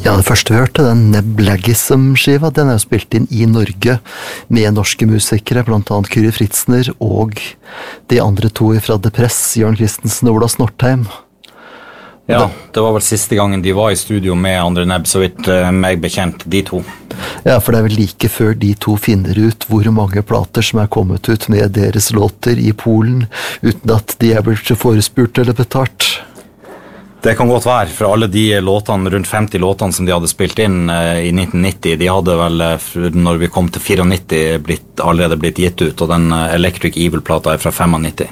Ja, det første vi hørte, den Neblagism-skiva, den jo spilt inn I Norge med norske musikere, blant annet Kyrre Fritzner og de andre to fra Depress, Jørn Christensen og Ola Snortheim. Ja, det var vel siste gangen de var I studio med Andre Nebb, så vidt meg bekjent, de to. Ja, for det vel like før de to finner ut hvor mange plater som kommet ut med deres låter I Polen, uten at de blitt forespurt eller betalt. Det kan godt være, for alle de låtene, rundt 50 låtene som de hadde spilt inn I 1990, de hadde vel, når vi kom til 94, allerede blitt gitt ut, og den Electric Evil-plata fra 95.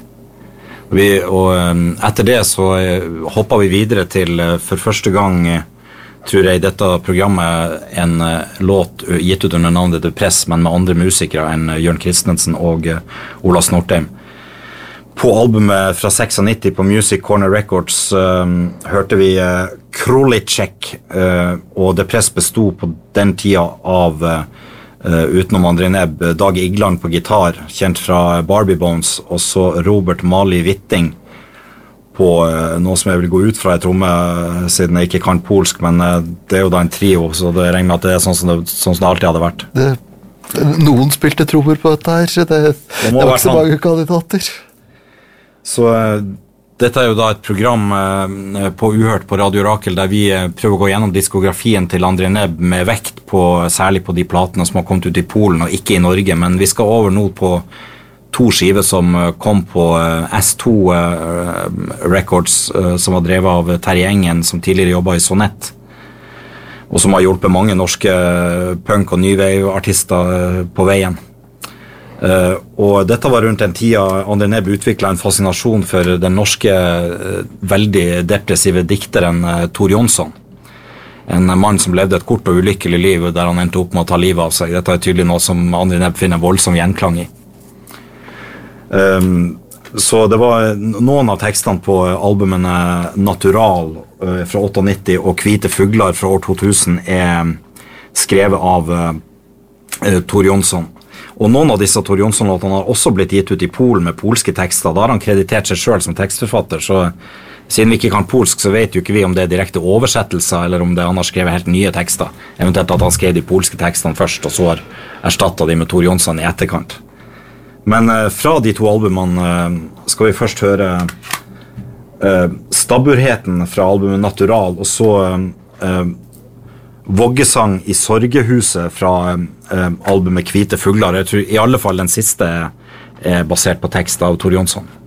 Og etter det så hoppet vi videre til, for første gang, tror jeg, dette programmet, en låt gitt ut under navnet Depress, men med andre musikere enn Jørn Christensen og Ola Snortheim. På albumet fra 96 på Music Corner Records hørte vi Krolicek, og Depress bestod på den tida av utenom Andre Nebb, Dag Igland på gitar, kjent fra Barbie Bones, og så Robert Mali Witting på noe som jeg vil gå ut fra I tromme, siden jeg ikke kan polsk, men det jo da en trio, så det regner med at det sånn som det alltid hadde vært. Noen spilte trommer på dette her, det var ikke så mange kandidater. Så dette jo da et program på Uhørt på Radio Rakel, der vi prøver å gå gjennom diskografien til Andre Nebb med vekt på, særlig på de platene som har kommet ut I Polen og ikke I Norge, men vi skal over nå på to skiver som kom på S2 Records, som var drevet av Terje Engen, som tidligere jobbet I Sonett, og som har hjulpet mange norske punk- og nyveiv-artister på veien. Og dette var rundt en tid Andre Nebb utviklet en fascinasjon for den norske veldig depressive dikteren Tor Jonsson. En mann som levde et kort og ulykkelig liv der han endte opp med å ta livet av seg. Dette tydelig noe som Andre Nebb finner voldsom gjenklang I. Så det var noen av tekstene på albumene Natural fra 98 og Hvite fugler fra år 2000 skrevet av Tor Jonsson. Og noen av disse Tor Jonsson-låtene har også blitt gitt ut I Polen med polske tekster. Da har han kreditert seg selv som tekstforfatter, så siden vi ikke kan polsk, så vet jo ikke vi om det direkte oversettelser, eller om det han har skrevet helt nye tekster. Eventuelt at han skrev de polske tekstene først, og så har erstattet de med Tor Jonsson I etterkant. Men fra de to albumene skal vi først høre Stabburheten fra albumet Natural, og så Voggesang I Sorgehuset fra albumet Hvite fugler. Jeg tror I alle fall den siste basert på tekst av Tor Jonsson.